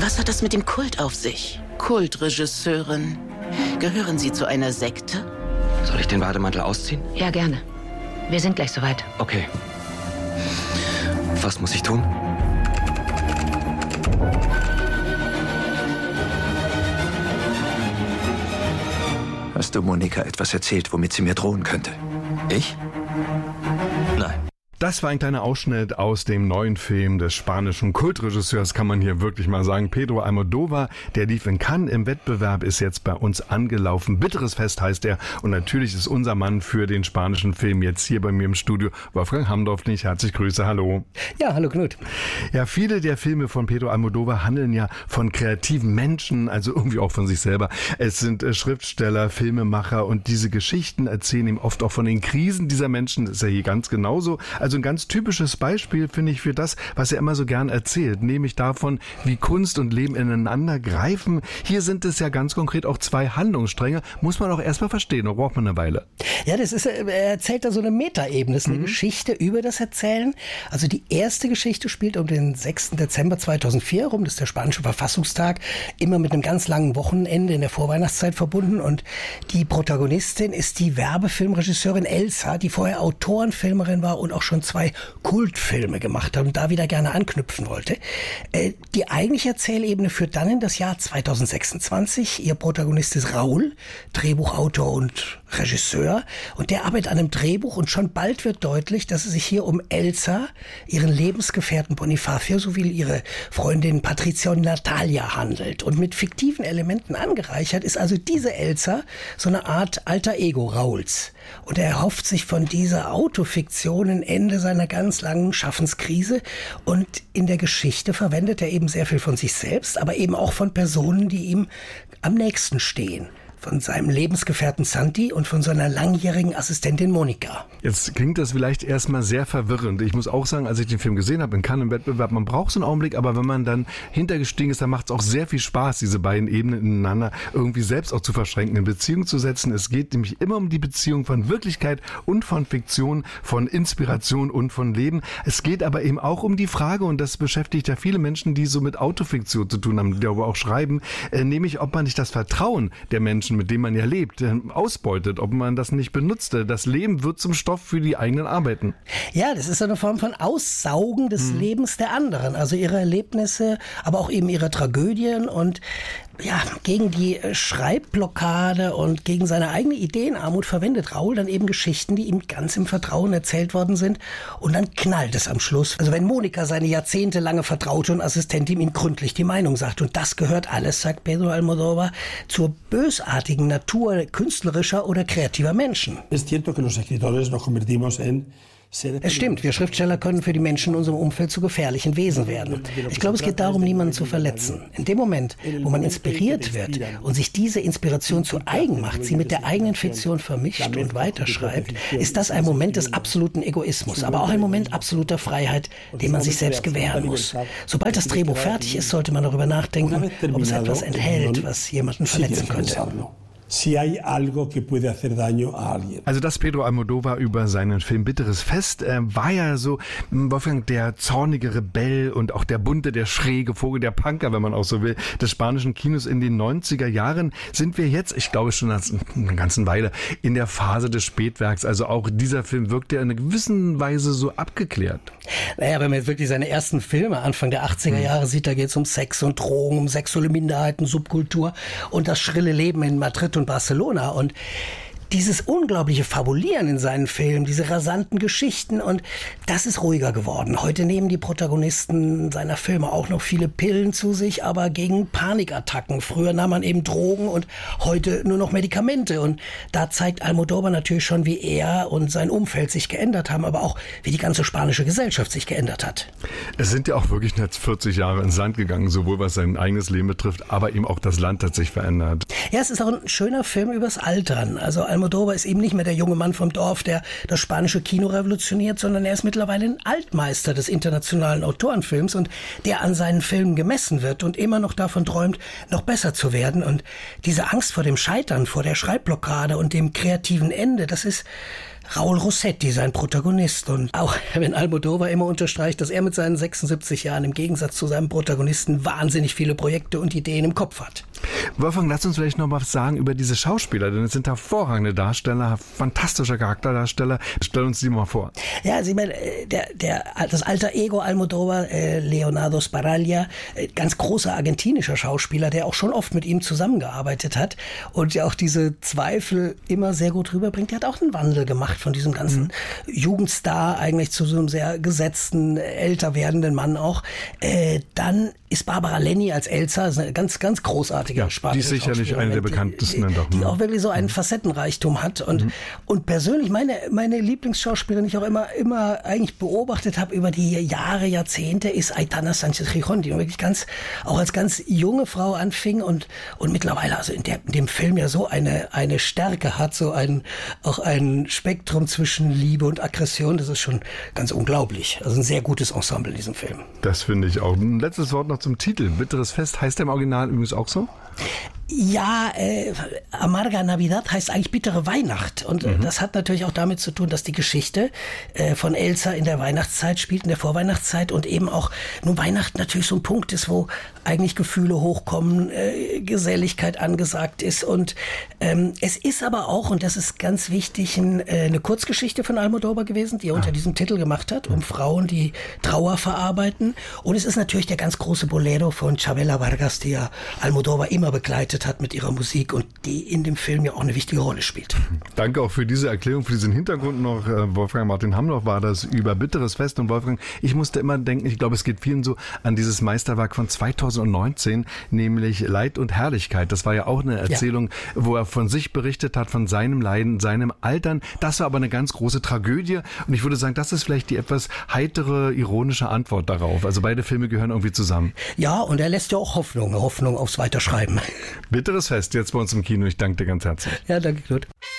Was hat das mit dem Kult auf sich? Kultregisseurin. Gehören Sie zu einer Sekte? Soll ich den Bademantel ausziehen? Ja, gerne. Wir sind gleich soweit. Okay. Was muss ich tun? Hast du Monika etwas erzählt, womit sie mir drohen könnte? Ich? Nein. Das war ein kleiner Ausschnitt aus dem neuen Film des spanischen Kultregisseurs, kann man hier wirklich mal sagen. Pedro Almodóvar, der lief in Cannes im Wettbewerb, ist jetzt bei uns angelaufen. Bitteres Fest heißt er. Und natürlich ist unser Mann für den spanischen Film jetzt hier bei mir im Studio. Wolfgang Hamdorf, nicht herzlich Grüße, hallo. Ja, hallo Knut. Ja, viele der Filme von Pedro Almodóvar handeln ja von kreativen Menschen, also irgendwie auch von sich selber. Es sind Schriftsteller, Filmemacher und diese Geschichten erzählen ihm oft auch von den Krisen dieser Menschen. Das ist ja hier ganz genauso. Also ein ganz typisches Beispiel, finde ich, für das, was er immer so gern erzählt, nämlich davon, wie Kunst und Leben ineinander greifen. Hier sind es ja ganz konkret auch zwei Handlungsstränge. Muss man auch erstmal verstehen, da braucht man eine Weile. Ja, er erzählt da so eine Metaebene, das ist eine Geschichte über das Erzählen. Also die erste Geschichte spielt um den 6. Dezember 2004 rum, das ist der spanische Verfassungstag, immer mit einem ganz langen Wochenende in der Vorweihnachtszeit verbunden, und die Protagonistin ist die Werbefilmregisseurin Elsa, die vorher Autorenfilmerin war und auch schon 2 Kultfilme gemacht hat und da wieder gerne anknüpfen wollte. Die eigentliche Erzählebene führt dann in das Jahr 2026. Ihr Protagonist ist Raúl, Drehbuchautor und Regisseur, und der arbeitet an einem Drehbuch, und schon bald wird deutlich, dass es sich hier um Elsa, ihren Lebensgefährten Bonifacio sowie ihre Freundin Patricia und Natalia handelt. Und mit fiktiven Elementen angereichert ist also diese Elsa so eine Art alter Ego Raúls. Und er erhofft sich von dieser Autofiktion ein Ende seiner ganz langen Schaffenskrise. Und in der Geschichte verwendet er eben sehr viel von sich selbst, aber eben auch von Personen, die ihm am nächsten stehen. Von seinem Lebensgefährten Santi und von seiner langjährigen Assistentin Monika. Jetzt klingt das vielleicht erstmal sehr verwirrend. Ich muss auch sagen, als ich den Film gesehen habe in Cannes im Wettbewerb, man braucht so einen Augenblick, aber wenn man dann hintergestiegen ist, dann macht es auch sehr viel Spaß, diese beiden Ebenen ineinander irgendwie selbst auch zu verschränken, in Beziehung zu setzen. Es geht nämlich immer um die Beziehung von Wirklichkeit und von Fiktion, von Inspiration und von Leben. Es geht aber eben auch um die Frage, und das beschäftigt ja viele Menschen, die so mit Autofiktion zu tun haben, die darüber auch schreiben, nämlich ob man nicht das Vertrauen der Menschen, mit dem man ja lebt, ausbeutet, ob man das nicht benutzt. Das Leben wird zum Stoff für die eigenen Arbeiten. Ja, das ist so eine Form von Aussaugen des Lebens der anderen, also ihre Erlebnisse, aber auch eben ihre Tragödien, und ja, gegen die Schreibblockade und gegen seine eigene Ideenarmut verwendet Raúl dann eben Geschichten, die ihm ganz im Vertrauen erzählt worden sind, und dann knallt es am Schluss. Also wenn Monika, seine jahrzehntelange Vertraute und Assistentin, ihm gründlich die Meinung sagt, und das gehört alles, sagt Pedro Almodóvar, zur bösartigen Natur künstlerischer oder kreativer Menschen. Es cierto que los escritores nos convertimos en. Es stimmt, wir Schriftsteller können für die Menschen in unserem Umfeld zu gefährlichen Wesen werden. Ich glaube, es geht darum, niemanden zu verletzen. In dem Moment, wo man inspiriert wird und sich diese Inspiration zu eigen macht, sie mit der eigenen Fiktion vermischt und weiterschreibt, ist das ein Moment des absoluten Egoismus, aber auch ein Moment absoluter Freiheit, den man sich selbst gewähren muss. Sobald das Drehbuch fertig ist, sollte man darüber nachdenken, ob es etwas enthält, was jemanden verletzen könnte. Si hay algo que puede hacer daño a alguien. Also das Pedro Almodóvar über seinen Film Bitteres Fest war ja so, Wolfgang, der zornige Rebell und auch der bunte, der schräge Vogel, der Punker, wenn man auch so will, des spanischen Kinos in den 90er Jahren. Sind wir jetzt, ich glaube schon eine ganze Weile, in der Phase des Spätwerks. Also auch dieser Film wirkt ja in einer gewissen Weise so abgeklärt. Naja, wenn man jetzt wirklich seine ersten Filme Anfang der 80er Jahre sieht, da geht es um Sex und Drogen, um sexuelle Minderheiten, Subkultur und das schrille Leben in Madrid und Barcelona, und dieses unglaubliche Fabulieren in seinen Filmen, diese rasanten Geschichten, und das ist ruhiger geworden. Heute nehmen die Protagonisten seiner Filme auch noch viele Pillen zu sich, aber gegen Panikattacken. Früher nahm man eben Drogen und heute nur noch Medikamente. Und da zeigt Almodóvar natürlich schon, wie er und sein Umfeld sich geändert haben, aber auch wie die ganze spanische Gesellschaft sich geändert hat. Es sind ja auch wirklich jetzt 40 Jahre ins Land gegangen, sowohl was sein eigenes Leben betrifft, aber eben auch das Land hat sich verändert. Ja, es ist auch ein schöner Film übers Altern. Also Almodóvar ist eben nicht mehr der junge Mann vom Dorf, der das spanische Kino revolutioniert, sondern er ist mittlerweile ein Altmeister des internationalen Autorenfilms und der an seinen Filmen gemessen wird und immer noch davon träumt, noch besser zu werden. Und diese Angst vor dem Scheitern, vor der Schreibblockade und dem kreativen Ende, das ist Raúl Rossetti, sein Protagonist. Und auch wenn Almodóvar immer unterstreicht, dass er mit seinen 76 Jahren im Gegensatz zu seinem Protagonisten wahnsinnig viele Projekte und Ideen im Kopf hat. Wolfgang, lass uns vielleicht noch was sagen über diese Schauspieler, denn es sind hervorragende Darsteller, fantastische Charakterdarsteller. Stell uns die mal vor. Ja, also ich meine, das alter Ego Almodóvar, Leonardo Sbaraglia, ganz großer argentinischer Schauspieler, der auch schon oft mit ihm zusammengearbeitet hat und ja auch diese Zweifel immer sehr gut rüberbringt. Der hat auch einen Wandel gemacht von diesem ganzen Jugendstar eigentlich zu so einem sehr gesetzten, älter werdenden Mann auch. Dann ist Barbara Lenny als Elsa, eine ganz, ganz großartige spanische Die ist sicherlich eine der bekanntesten. Die auch wirklich so einen Facettenreichtum hat. Und persönlich, meine Lieblingsschauspielerin, die ich auch immer eigentlich beobachtet habe über die Jahre, Jahrzehnte, ist Aitana Sánchez Gijón, die wirklich auch als ganz junge Frau anfing und mittlerweile also in dem Film ja so eine Stärke hat, so auch ein Spektrum zwischen Liebe und Aggression. Das ist schon ganz unglaublich. Also ein sehr gutes Ensemble in diesem Film. Das finde ich auch. Ein letztes Wort noch zum Titel. Bitteres Fest heißt der im Original übrigens auch so? Ja, Amarga Navidad heißt eigentlich bittere Weihnacht. Und das hat natürlich auch damit zu tun, dass die Geschichte von Elsa in der Weihnachtszeit spielt, in der Vorweihnachtszeit und eben auch nun Weihnachten natürlich so ein Punkt ist, wo eigentlich Gefühle hochkommen, Geselligkeit angesagt ist. Und es ist aber auch, und das ist ganz wichtig, eine Kurzgeschichte von Almodóvar gewesen, die er unter diesem Titel gemacht hat, um Frauen, die Trauer verarbeiten. Und es ist natürlich der ganz große Bolero von Chabela Vargas, die ja Almodóvar immer begleitet hat mit ihrer Musik und die in dem Film ja auch eine wichtige Rolle spielt. Danke auch für diese Erklärung, für diesen Hintergrund noch. Wolfgang Martin Hamloch war das über Bitteres Fest. Und Wolfgang, ich musste immer denken, ich glaube, es geht vielen so an dieses Meisterwerk von 2019, nämlich Leid und Herrlichkeit. Das war ja auch eine Erzählung, wo er von sich berichtet hat, von seinem Leiden, seinem Altern. Das war aber eine ganz große Tragödie. Und ich würde sagen, das ist vielleicht die etwas heitere, ironische Antwort darauf. Also beide Filme gehören irgendwie zusammen. Ja, und er lässt ja auch Hoffnung aufs Weiterschreiben. Bitteres Fest, jetzt bei uns im Kino. Ich danke dir ganz herzlich. Ja, danke, Knut.